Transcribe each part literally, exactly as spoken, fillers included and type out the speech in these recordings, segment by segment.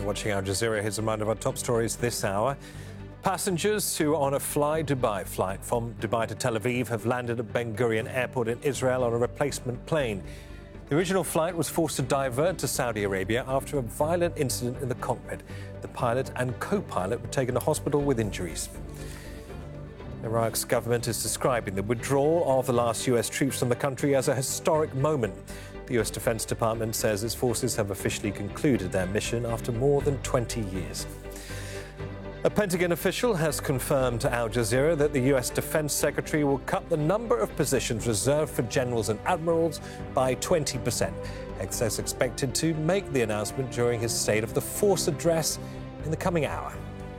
You're watching Al Jazeera. Here's a reminder of our top stories this hour. Passengers who are on a Fly Dubai flight from Dubai to Tel Aviv have landed at Ben Gurion Airport in Israel on a replacement plane. The original flight was forced to divert to Saudi Arabia after a violent incident in the cockpit. The pilot and co-pilot were taken to hospital with injuries. Iraq's government is describing the withdrawal of the last U S troops from the country as a historic moment. The U S Defense Department says its forces have officially concluded their mission after more than twenty years. A Pentagon official has confirmed to Al Jazeera that the U S Defense Secretary will cut the number of positions reserved for generals and admirals by twenty percent. X is expected to make the announcement during his State of the Force address in the coming hour.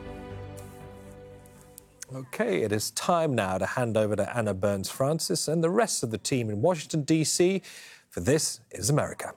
OK, it is time now to hand over to Anna Burns-Francis and the rest of the team in Washington, D C for This Is America.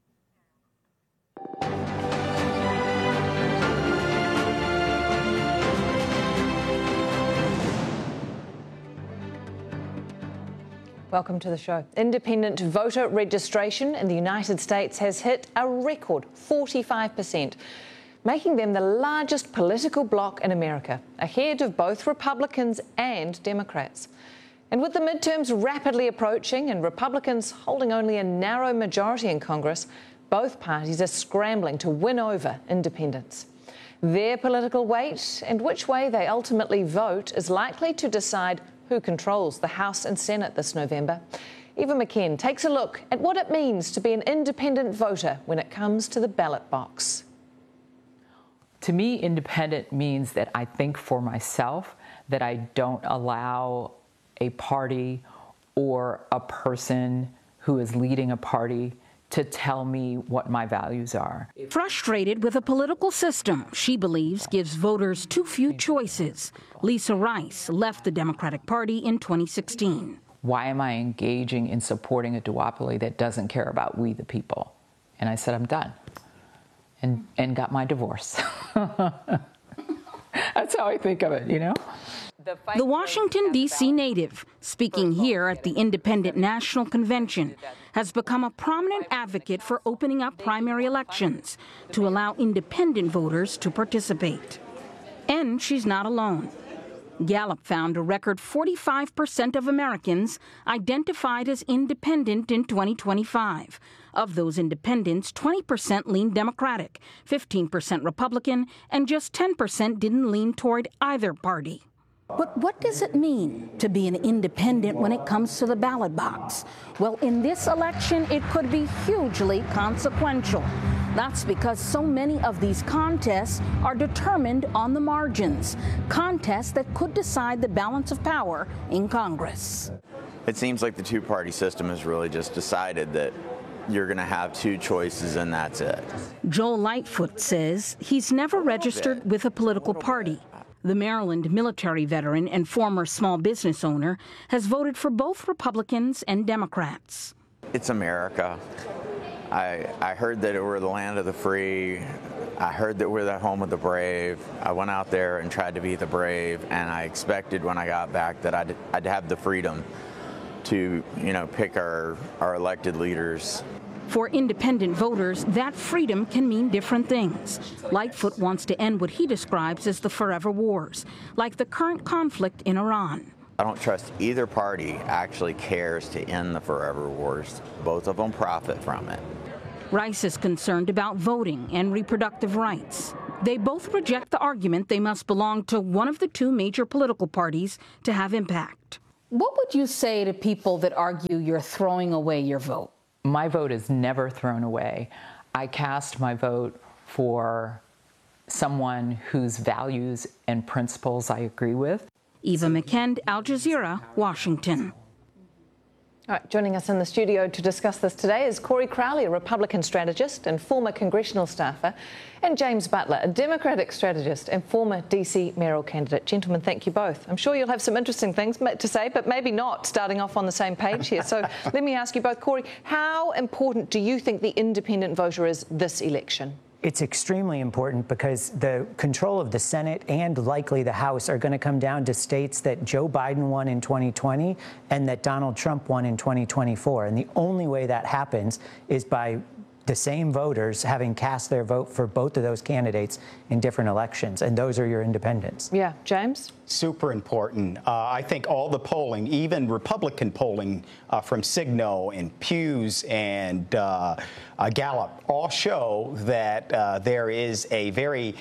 Welcome to the show. Independent voter registration in the United States has hit a record forty-five percent, making them the largest political bloc in America, ahead of both Republicans and Democrats. And with the midterms rapidly approaching and Republicans holding only a narrow majority in Congress, both parties are scrambling to win over independents. Their political weight and which way they ultimately vote is likely to decide who controls the House and Senate this November. Eva McKen takes a look at what it means to be an independent voter when it comes to the ballot box. To me, independent means that I think for myself, that I don't allow a party or a person who is leading a party to tell me what my values are. Frustrated with a political system she believes gives voters too few choices, Lisa Rice left the Democratic Party in twenty sixteen. Why am I engaging in supporting a duopoly that doesn't care about we the people? And I said, I'm done. And, and got my divorce. That's how I think of it, you know? The Washington, D C native, speaking here at the Independent National Convention, has become a prominent advocate for opening up primary elections to allow independent voters to participate. And she's not alone. Gallup found a record forty-five percent of Americans identified as independent in twenty twenty-five. Of those independents, twenty percent leaned Democratic, fifteen percent Republican, and just ten percent didn't lean toward either party. But what does it mean to be an independent when it comes to the ballot box? Well, in this election, it could be hugely consequential. That's because so many of these contests are determined on the margins, contests that could decide the balance of power in Congress. It seems like the two-party system has really just decided that you're going to have two choices and that's it. Joel Lightfoot says he's never registered with a political party. The Maryland military veteran and former small business owner has voted for both Republicans and Democrats. It's America. I, I heard that we're the land of the free. I heard that we're the home of the brave. I went out there and tried to be the brave, and I expected when I got back that I'd, I'd have the freedom to, you know, pick our, our elected leaders. For independent voters, that freedom can mean different things. Lightfoot wants to end what he describes as the forever wars, like the current conflict in Iran. I don't trust either party actually cares to end the forever wars. Both of them profit from it. Rice is concerned about voting and reproductive rights. They both reject the argument they must belong to one of the two major political parties to have impact. What would you say to people that argue you're throwing away your vote? My vote is never thrown away. I cast my vote for someone whose values and principles I agree with. Eva McKen, Al Jazeera, Washington. All right, joining us in the studio to discuss this today is Corey Crowley, a Republican strategist and former congressional staffer, and James Butler, a Democratic strategist and former D C mayoral candidate. Gentlemen, thank you both. I'm sure you'll have some interesting things to say, but maybe not starting off on the same page here. So let me ask you both, Corey, how important do you think the independent voter is this election? It's extremely important because the control of the Senate and likely the House are going to come down to states that Joe Biden won in twenty twenty and that Donald Trump won in twenty twenty-four. And the only way that happens is by the same voters having cast their vote for both of those candidates in different elections, and those are your independents. Yeah, James? Super important. Uh, I think all the polling, even Republican polling uh, from Signo and Pew's and uh, uh, Gallup, all show that uh, there is a very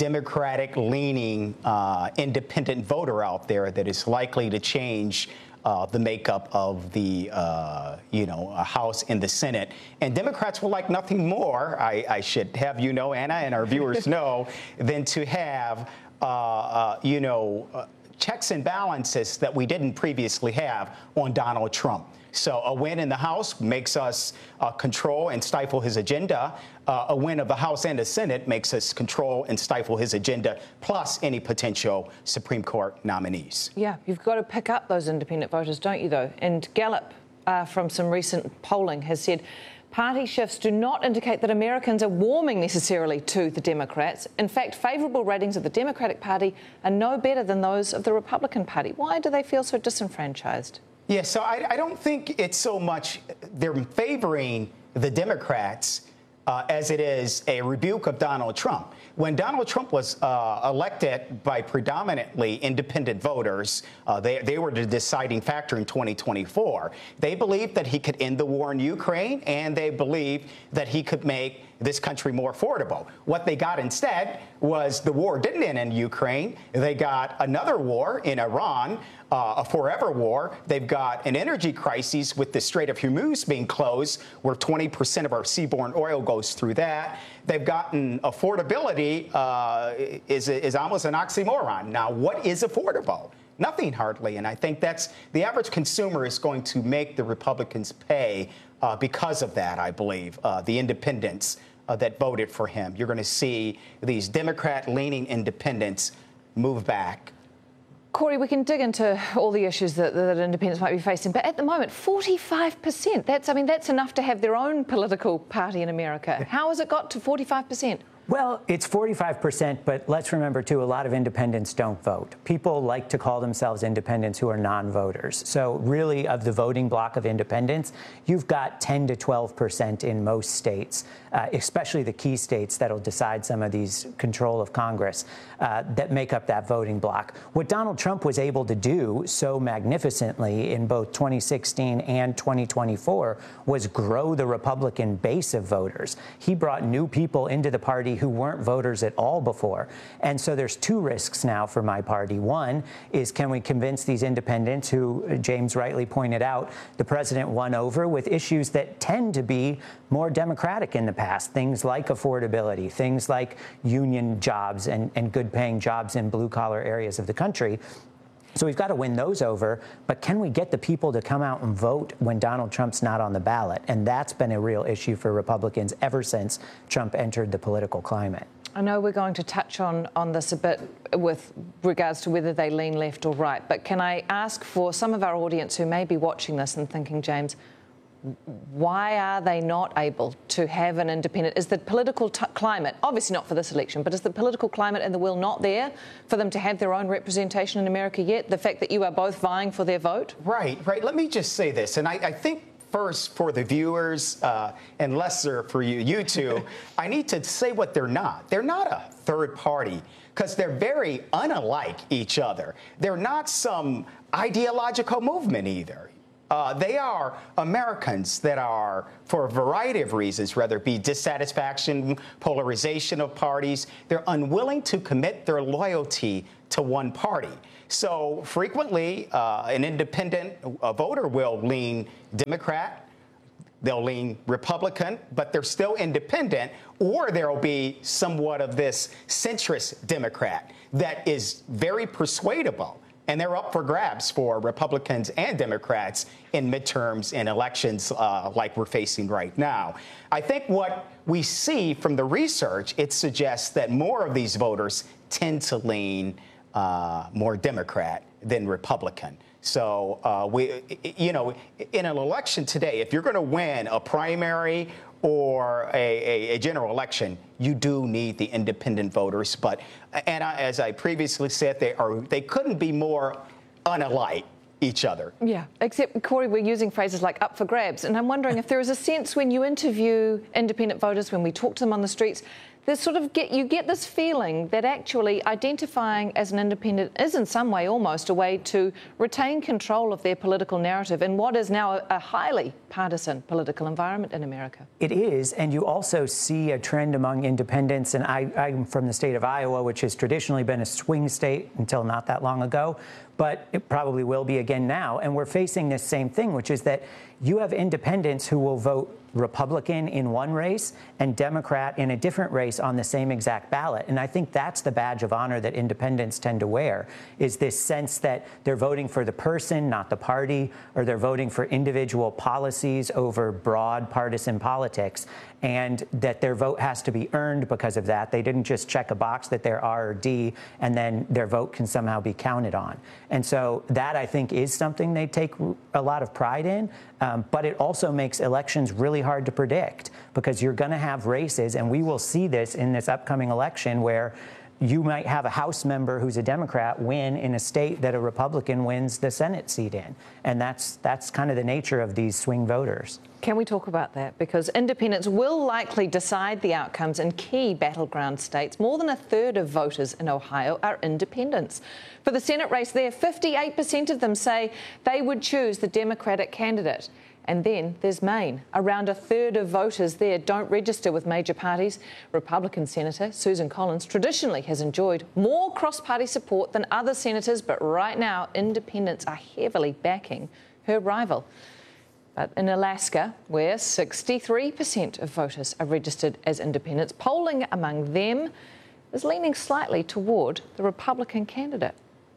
Democratic-leaning uh, independent voter out there that is likely to change Uh, the makeup of the, uh, you know, House and the Senate. And Democrats would like nothing more, I, I should have you know, Anna, and our viewers know, than to have, uh, uh, you know, uh, checks and balances that we didn't previously have on Donald Trump. So a win in the House makes us uh, control and stifle his agenda. Uh, a win of the House and the Senate makes us control and stifle his agenda, plus any potential Supreme Court nominees. Yeah, you've got to pick up those independent voters, don't you, though? And Gallup, uh, from some recent polling, has said party shifts do not indicate that Americans are warming necessarily to the Democrats. In fact, favourable ratings of the Democratic Party are no better than those of the Republican Party. Why do they feel so disenfranchised? Yeah, so I, I don't think it's so much they're favoring the Democrats uh, as it is a rebuke of Donald Trump. When Donald Trump was uh, elected by predominantly independent voters, uh, they, they were the deciding factor in twenty twenty-four. They believed that he could end the war in Ukraine, and they believed that he could make this country more affordable. What they got instead was the war didn't end in Ukraine. They got another war in Iran, uh, a forever war. They've got an energy crisis with the Strait of Hormuz being closed, where twenty percent of our seaborne oil goes through that. They've gotten affordability uh, is, is almost an oxymoron. Now, what is affordable? Nothing, hardly. And I think that's the average consumer is going to make the Republicans pay uh, because of that, I believe, uh, the independents uh, that voted for him. You're going to see these Democrat-leaning independents move back. Corey, we can dig into all the issues that, that independents might be facing, but at the moment, forty-five percent. That's, I mean, that's enough to have their own political party in America. How has it got to forty-five percent? Well, it's forty-five percent, but let's remember, too, a lot of independents don't vote. People like to call themselves independents who are non-voters. So really, of the voting block of independents, you've got ten to twelve percent in most states, uh, especially the key states that'll decide some of these control of Congress uh, that make up that voting block. What Donald Trump was able to do so magnificently in both twenty sixteen and twenty twenty-four was grow the Republican base of voters. He brought new people into the party who weren't voters at all before. And so there's two risks now for my party. One is, can we convince these independents who, James rightly pointed out, the president won over with issues that tend to be more democratic in the past, things like affordability, things like union jobs and, and good paying jobs in blue collar areas of the country. So we've got to win those over, but can we get the people to come out and vote when Donald Trump's not on the ballot? And that's been a real issue for Republicans ever since Trump entered the political climate. I know we're going to touch on, on this a bit with regards to whether they lean left or right, but can I ask for some of our audience who may be watching this and thinking, James, why are they not able to have an independent? Is the political t- climate, obviously not for this election, but is the political climate and the will not there for them to have their own representation in America yet? The fact that you are both vying for their vote? Right, right. Let me just say this, and I, I think first for the viewers uh, and lesser for you, you two, I need to say what they're not. They're not a third party because they're very unlike each other. They're not some ideological movement either. Uh, they are Americans that are, for a variety of reasons, whether it be dissatisfaction, polarization of parties, they're unwilling to commit their loyalty to one party. So frequently, uh, an independent uh, voter will lean Democrat, they'll lean Republican, but they're still independent, or there'll be somewhat of this centrist Democrat that is very persuadable. And they're up for grabs for Republicans and Democrats in midterms and elections uh, like we're facing right now. I think what we see from the research, it suggests that more of these voters tend to lean uh, more Democrat than Republican. So, uh, we, you know, in an election today, if you're going to win a primary or a, a, a general election, you do need the independent voters. But, and I, as I previously said, they are they couldn't be more unalike each other. Yeah, except, Corey, we're using phrases like up for grabs. And I'm wondering if there is a sense when you interview independent voters, when we talk to them on the streets, there's sort of get you get this feeling that actually identifying as an independent is in some way almost a way to retain control of their political narrative in what is now a, a highly partisan political environment in America. It is, and you also see a trend among independents, and I, I'm from the state of Iowa, which has traditionally been a swing state until not that long ago, but it probably will be again now, and we're facing this same thing, which is that you have independents who will vote Republican in one race and Democrat in a different race on the same exact ballot. And I think that's the badge of honor that independents tend to wear, is this sense that they're voting for the person, not the party, or they're voting for individual policies over broad partisan politics, and that their vote has to be earned because of that. They didn't just check a box that they're R or D and then their vote can somehow be counted on. And so that, I think, is something they take a lot of pride in, um, but it also makes elections really hard to predict, because you're going to have races, and we will see this in this upcoming election, where you might have a House member who's a Democrat win in a state that a Republican wins the Senate seat in. And that's that's kind of the nature of these swing voters. Can we talk about that? Because independents will likely decide the outcomes in key battleground states. More than a third of voters in Ohio are independents. For the Senate race there, fifty-eight percent of them say they would choose the Democratic candidate. And then there's Maine. Around a third of voters there don't register with major parties. Republican Senator Susan Collins traditionally has enjoyed more cross-party support than other senators, but right now independents are heavily backing her rival. But in Alaska, where sixty-three percent of voters are registered as independents, polling among them is leaning slightly toward the Republican candidate.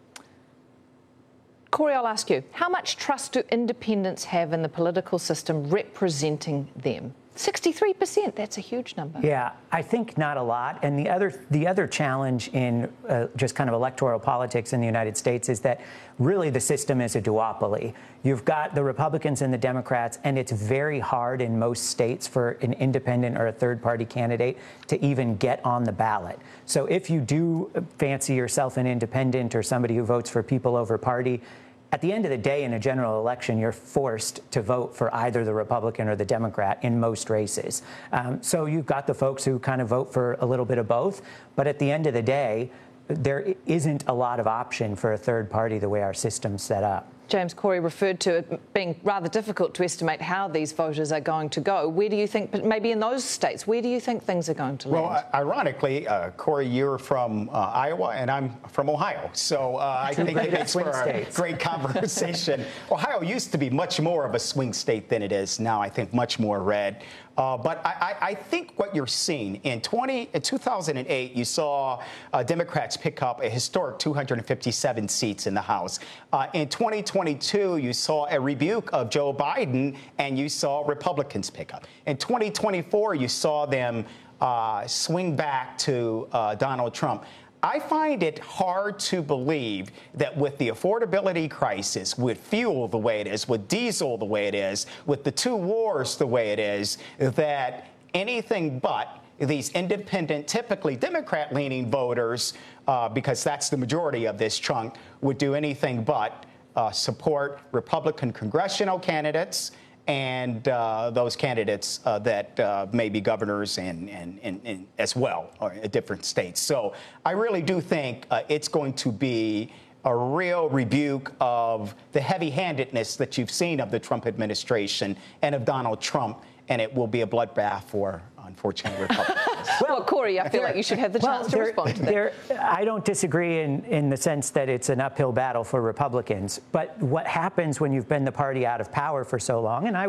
Corey, I'll ask you, how much trust do independents have in the political system representing them? sixty-three percent, that's a huge number. Yeah, I think not a lot. And the other the other challenge in uh, just kind of electoral politics in the United States is that really the system is a duopoly. You've got the Republicans and the Democrats, and it's very hard in most states for an independent or a third-party candidate to even get on the ballot. So if you do fancy yourself an independent or somebody who votes for people over party, at the end of the day, in a general election, you're forced to vote for either the Republican or the Democrat in most races. Um, so you've got the folks who kind of vote for a little bit of both. But at the end of the day, there isn't a lot of option for a third party the way our system's set up. James, Corey referred to it being rather difficult to estimate how these voters are going to go. Where do you think, but maybe in those states, where do you think things are going to land? Well, uh, ironically, uh, Corey, you're from uh, Iowa and I'm from Ohio. So uh, I think it makes for a great conversation. Ohio used to be much more of a swing state than it is now. I think much more red. Uh, but I, I, I think what you're seeing in, twenty, in two thousand eight, you saw uh, Democrats pick up a historic two hundred fifty-seven seats in the House. Uh, in twenty twenty-two, you saw a rebuke of Joe Biden, and you saw Republicans pick up. In twenty twenty-four, you saw them uh, swing back to uh, Donald Trump. I find it hard to believe that with the affordability crisis, with fuel the way it is, with diesel the way it is, with the two wars the way it is, that anything but these independent, typically Democrat-leaning voters, uh, because that's the majority of this chunk, would do anything but uh, support Republican congressional candidates and uh, those candidates uh, that uh, may be governors and, and, and, and as well, or in different states. So I really do think uh, it's going to be a real rebuke of the heavy-handedness that you've seen of the Trump administration and of Donald Trump, and it will be a bloodbath for, unfortunately, Republicans. Well, Corey, I feel like you should have the chance well, to there, respond to that. There, I don't disagree in, in the sense that it's an uphill battle for Republicans. But what happens when you've been the party out of power for so long, and I